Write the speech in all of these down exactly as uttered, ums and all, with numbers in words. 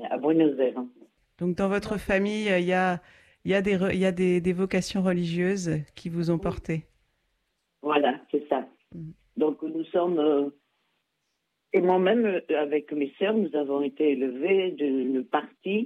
à Buenos Aires. Donc dans votre famille, il y a, il y a, des, re- il y a des, des vocations religieuses qui vous ont Oui. porté. Voilà, c'est ça. Mhm. Donc nous sommes, euh, et moi-même, euh, avec mes sœurs, nous avons été élevés d'une partie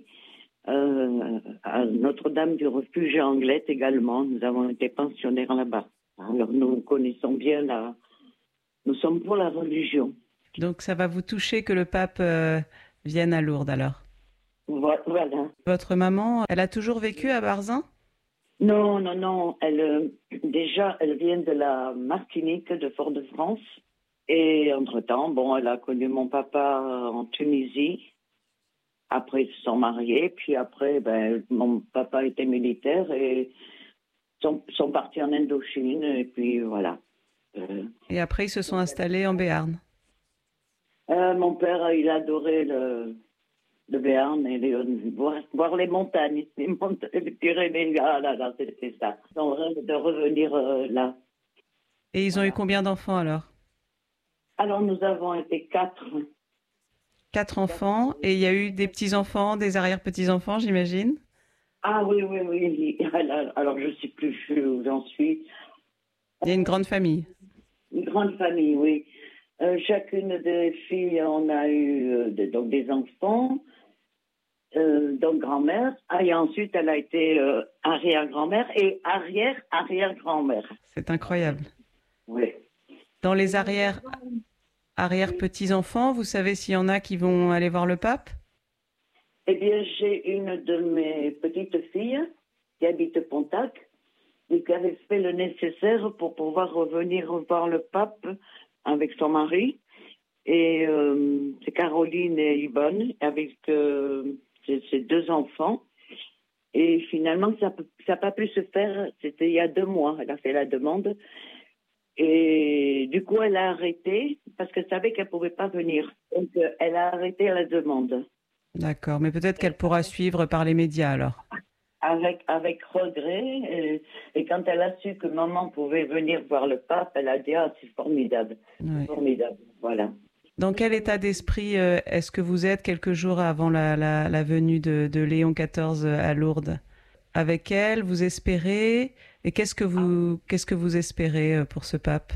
euh, à Notre-Dame du Refuge à Anglette également. Nous avons été pensionnaires là-bas. Alors nous connaissons bien la... Nous sommes pour la religion. Donc ça va vous toucher que le pape euh, vienne à Lourdes alors. Vo- Voilà. Votre maman, elle a toujours vécu à Barzin? Non, non, non. Elle, euh, déjà, elle vient de la Martinique, de Fort-de-France. Et entre-temps, bon, elle a connu mon papa en Tunisie. Après, ils se sont mariés. Puis après, ben, mon papa était militaire et sont, sont partis en Indochine. Et puis voilà. Euh, Et après, ils se sont installés en Béarn. euh, mon père, il adorait le, le Béarn et les- voir, voir les montagnes, les, montagnes, les Pyrénées. Ah là là, c'était ça. Son rêve de revenir euh, là. Et ils ont eu Voilà. combien d'enfants alors? Alors, nous avons été quatre. Quatre enfants. Et il y a eu des petits-enfants, des arrière-petits-enfants, j'imagine? Ah oui, oui, oui. Alors, alors, je ne sais plus où j'en suis. Il y a une grande famille. Une grande famille, oui. Euh, chacune des filles, on a eu euh, de- donc des enfants, euh, donc grand-mère. Ah, et ensuite, elle a été euh, arrière-grand-mère et arrière-arrière-grand-mère. C'est incroyable. Oui. Dans les arrière, arrière-petits-enfants, vous savez s'il y en a qui vont aller voir le pape? Eh bien, j'ai une de mes petites filles qui habite Pontac et qui avait fait le nécessaire pour pouvoir revenir voir le pape avec son mari. Et euh, c'est Caroline et Yvonne avec euh, ses, ses deux enfants. Et finalement, ça n'a pas pu se faire. C'était il y a deux mois. Elle a fait la demande. Et du coup, elle a arrêté parce qu'elle savait qu'elle ne pouvait pas venir. Donc, euh, elle a arrêté la demande. D'accord, mais peut-être qu'elle pourra suivre par les médias alors. Avec, avec regret. Et, et quand elle a su que maman pouvait venir voir le pape, elle a dit, ah, c'est formidable. C'est Ouais. formidable. Voilà. Dans quel état d'esprit euh, est-ce que vous êtes quelques jours avant la, la, la venue de, de Léon quatorze à Lourdes? Avec elle, vous espérez? Et qu'est-ce que vous, qu'est-ce que vous espérez euh, pour ce pape?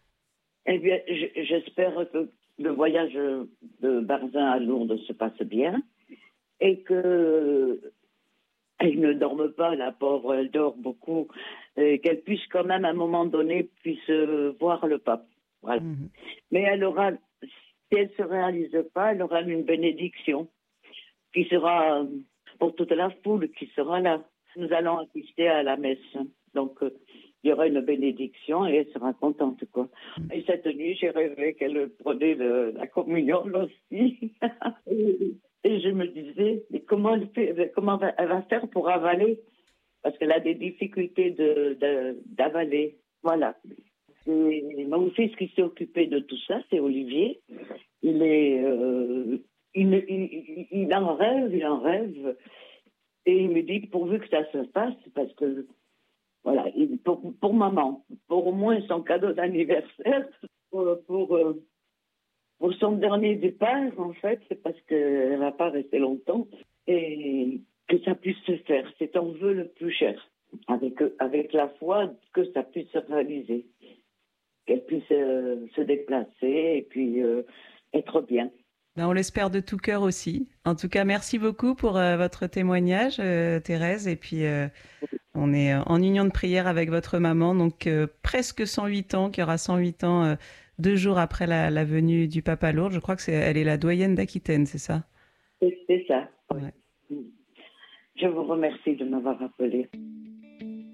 Eh bien, j- j'espère que le voyage de Barzin à Lourdes se passe bien et que elle ne dorme pas, la pauvre, elle dort beaucoup, et qu'elle puisse quand même à un moment donné puisse euh, voir le pape. Voilà. Mhm. Mais elle aura, si elle ne se réalise pas, elle aura une bénédiction qui sera euh, pour toute la foule qui sera là. Nous allons assister à la messe. Donc, euh, il y aura une bénédiction et elle sera contente, quoi. Et cette nuit, j'ai rêvé qu'elle prenait le- la communion aussi. et, et je me disais, mais comment elle fait, comment va- elle va faire pour avaler? Parce qu'elle a des difficultés de, de- d'avaler. Voilà. C'est mon fils qui s'est occupé de tout ça, c'est Olivier. Il est, euh, il, il, il- il en rêve, il en rêve. Et il me dit, pourvu que ça se fasse, parce que, voilà, il- pour, pour maman, pour au moins son cadeau d'anniversaire, pour, pour, euh, pour son dernier départ, en fait, c'est parce qu'elle va pas rester longtemps, et que ça puisse se faire. C'est ton vœu le plus cher, avec, avec la foi que ça puisse se réaliser, qu'elle puisse euh, se déplacer et puis euh, être bien. Ben, on l'espère de tout cœur aussi. En tout cas, merci beaucoup pour euh, votre témoignage, euh, Thérèse. Et puis, euh, on est euh, en union de prière avec votre maman, donc euh, presque cent huit ans, qui aura cent huit ans euh, deux jours après la, la venue du pape à Lourdes. Je crois que c'est, elle est la doyenne d'Aquitaine, c'est ça? C'est c'est ça. Ouais. Je vous remercie de m'avoir appelé.